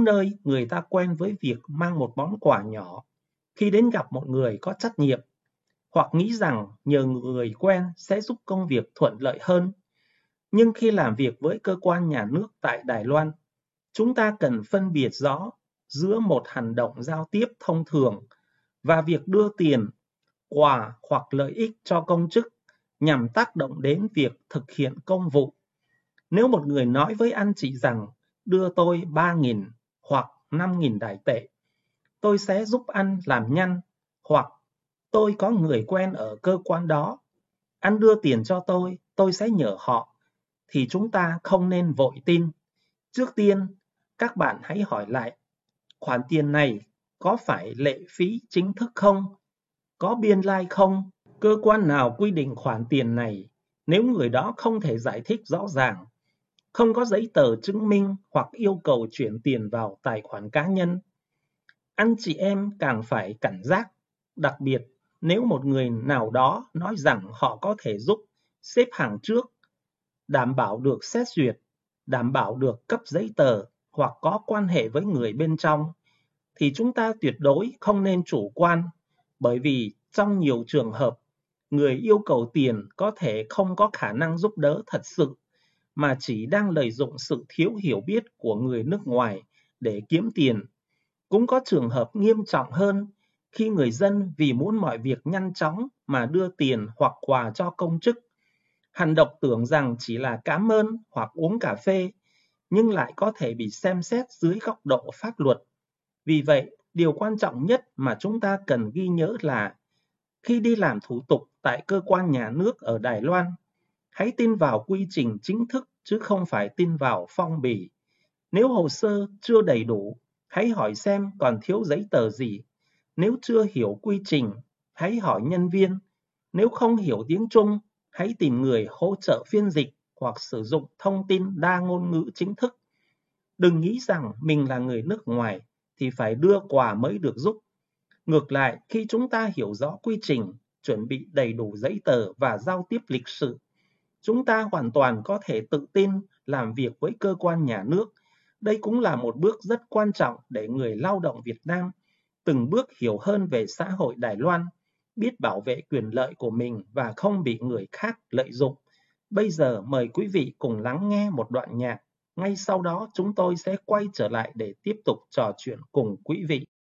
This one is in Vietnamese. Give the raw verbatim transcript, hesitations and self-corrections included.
nơi người ta quen với việc mang một món quà nhỏ khi đến gặp một người có trách nhiệm, hoặc nghĩ rằng nhờ người quen sẽ giúp công việc thuận lợi hơn. Nhưng khi làm việc với cơ quan nhà nước tại Đài Loan, chúng ta cần phân biệt rõ giữa một hành động giao tiếp thông thường và việc đưa tiền, quà hoặc lợi ích cho công chức nhằm tác động đến việc thực hiện công vụ. Nếu một người nói với anh chị rằng đưa tôi ba nghìn hoặc năm nghìn Đài tệ, tôi sẽ giúp anh làm nhanh, hoặc tôi có người quen ở cơ quan đó, anh đưa tiền cho tôi, tôi sẽ nhờ họ, thì chúng ta không nên vội tin. Trước tiên, các bạn hãy hỏi lại, khoản tiền này có phải lệ phí chính thức không? Có biên lai không? Cơ quan nào quy định khoản tiền này? Nếu người đó không thể giải thích rõ ràng, không có giấy tờ chứng minh hoặc yêu cầu chuyển tiền vào tài khoản cá nhân, anh chị em càng phải cảnh giác, đặc biệt nếu một người nào đó nói rằng họ có thể giúp xếp hàng trước, đảm bảo được xét duyệt, đảm bảo được cấp giấy tờ hoặc có quan hệ với người bên trong, thì chúng ta tuyệt đối không nên chủ quan, bởi vì trong nhiều trường hợp, người yêu cầu tiền có thể không có khả năng giúp đỡ thật sự, mà chỉ đang lợi dụng sự thiếu hiểu biết của người nước ngoài để kiếm tiền. Cũng có trường hợp nghiêm trọng hơn khi người dân vì muốn mọi việc nhanh chóng mà đưa tiền hoặc quà cho công chức. Hành động tưởng rằng chỉ là cảm ơn hoặc uống cà phê, nhưng lại có thể bị xem xét dưới góc độ pháp luật. Vì vậy, điều quan trọng nhất mà chúng ta cần ghi nhớ là khi đi làm thủ tục tại cơ quan nhà nước ở Đài Loan, hãy tin vào quy trình chính thức chứ không phải tin vào phong bì. Nếu hồ sơ chưa đầy đủ, hãy hỏi xem còn thiếu giấy tờ gì. Nếu chưa hiểu quy trình, hãy hỏi nhân viên. Nếu không hiểu tiếng Trung, hãy tìm người hỗ trợ phiên dịch hoặc sử dụng thông tin đa ngôn ngữ chính thức. Đừng nghĩ rằng mình là người nước ngoài thì phải đưa quà mới được giúp. Ngược lại, khi chúng ta hiểu rõ quy trình, chuẩn bị đầy đủ giấy tờ và giao tiếp lịch sự, chúng ta hoàn toàn có thể tự tin làm việc với cơ quan nhà nước. Đây cũng là một bước rất quan trọng để người lao động Việt Nam từng bước hiểu hơn về xã hội Đài Loan, biết bảo vệ quyền lợi của mình và không bị người khác lợi dụng. Bây giờ mời quý vị cùng lắng nghe một đoạn nhạc. Ngay sau đó chúng tôi sẽ quay trở lại để tiếp tục trò chuyện cùng quý vị.